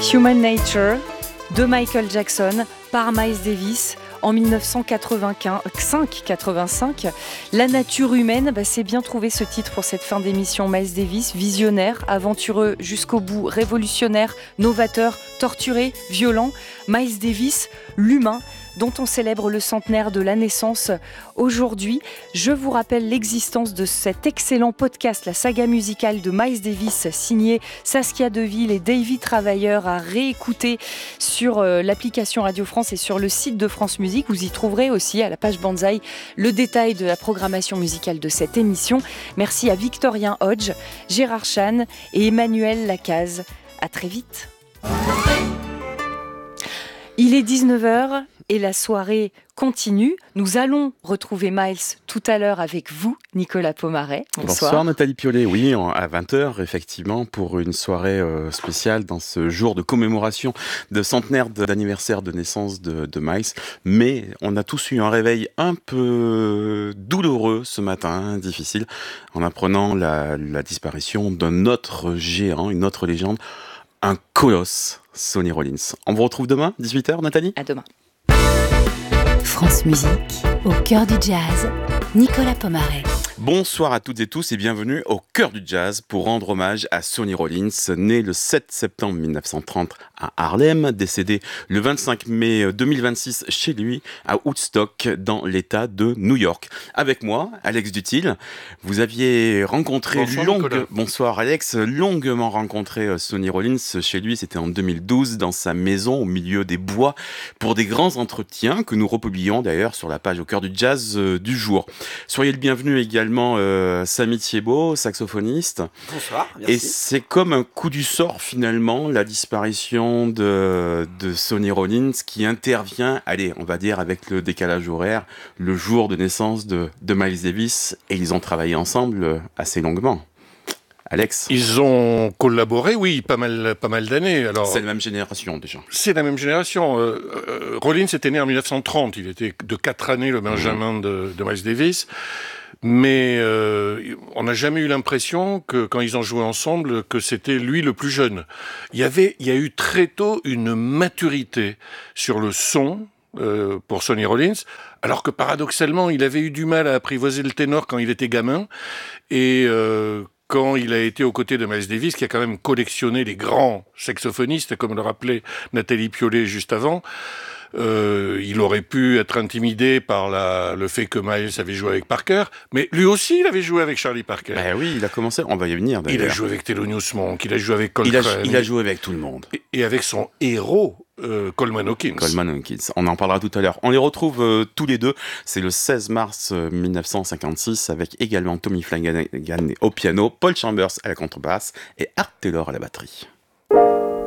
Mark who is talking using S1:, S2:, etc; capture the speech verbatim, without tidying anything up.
S1: Human Nature de Michael Jackson par Miles Davis en dix-neuf cent quatre-vingt-cinq. La nature humaine, bah, c'est bien trouvé ce titre pour cette fin d'émission. Miles Davis, visionnaire, aventureux jusqu'au bout, révolutionnaire, novateur, torturé, violent. Miles Davis, l'humain, dont on célèbre le centenaire de la naissance aujourd'hui. Je vous rappelle l'existence de cet excellent podcast, la saga musicale de Miles Davis, signé Saskia Deville et David Travailleur, à réécouter sur euh, l'application Radio France et sur le site de France Musique. Vous y trouverez aussi, à la page Banzai, le détail de la programmation musicale de cette émission. Merci à Victorien Hodge, Gérard Chan et Emmanuel Lacaze. À très vite. Il est dix-neuf heures et la soirée continue. Nous allons retrouver Miles tout à l'heure avec vous, Nicolas Pomaret.
S2: Bonsoir. Bonsoir Nathalie Piollet. Oui, à vingt heures, effectivement, pour une soirée euh, spéciale dans ce jour de commémoration de centenaire d'anniversaire de naissance de, de Miles. Mais on a tous eu un réveil un peu douloureux ce matin, difficile, en apprenant la, la disparition d'un autre géant, une autre légende, un colosse, Sonny Rollins. On vous retrouve demain, dix-huit heures, Nathalie ?
S1: À demain.
S3: France Musique, au cœur du jazz, Nicolas Pomaret.
S2: Bonsoir à toutes et tous et bienvenue au cœur du jazz pour rendre hommage à Sonny Rollins, né le sept septembre dix-neuf cent trente à Harlem, décédé le vingt-cinq mai deux mille vingt-six chez lui à Woodstock dans l'État de New York. Avec moi, Alex Dutil, vous aviez rencontré
S4: Bonsoir,
S2: longue...
S4: Nicolas.
S2: Bonsoir Alex, longuement rencontré Sonny Rollins chez lui, c'était en deux mille douze dans sa maison au milieu des bois pour des grands entretiens que nous republions d'ailleurs sur la page au cœur du jazz euh, du jour. Soyez le bienvenu également Euh, Samy Thiebaud, saxophoniste.
S4: Bonsoir, merci.
S2: Et c'est comme un coup du sort finalement, la disparition de, de Sonny Rollins qui intervient, allez, on va dire avec le décalage horaire, le jour de naissance de, de Miles Davis, et ils ont travaillé ensemble assez longuement. Alex ?
S4: Ils ont collaboré, oui, pas mal, pas mal d'années. Alors,
S2: C'est la même génération déjà.
S4: c'est la même génération. Euh, euh, Rollins était né en dix-neuf cent trente, il était de quatre années le benjamin mmh. de, de Miles Davis. Mais euh, on n'a jamais eu l'impression que quand ils ont joué ensemble, que c'était lui le plus jeune. Il y avait, il y a eu très tôt une maturité sur le son euh, pour Sonny Rollins, alors que paradoxalement, il avait eu du mal à apprivoiser le ténor quand il était gamin, et euh, quand il a été aux côtés de Miles Davis, qui a quand même collectionné les grands saxophonistes, comme le rappelait Nathalie Piollet juste avant. Euh, il aurait pu être intimidé par la, le fait que Miles avait joué avec Parker, mais lui aussi, il avait joué avec Charlie Parker.
S2: Ben oui, il a commencé, on va y venir d'ailleurs.
S4: Il a joué avec Thelonious Monk, il a joué avec Coltrane.
S2: Il a, il a joué avec tout le monde.
S4: Et, et avec son héros, euh, Coleman Hawkins.
S2: Coleman Hawkins, on en parlera tout à l'heure. On les retrouve euh, tous les deux, c'est le seize mars euh, dix-neuf cent cinquante-six, avec également Tommy Flanagan au piano, Paul Chambers à la contrebasse et Art Taylor à la batterie.